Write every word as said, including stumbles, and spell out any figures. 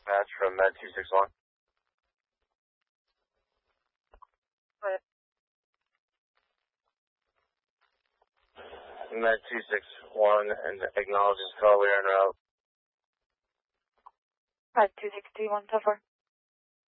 Dispatch from Med two six one. What? Med two six one and acknowledges call, we are en route. Med two six two one, so far.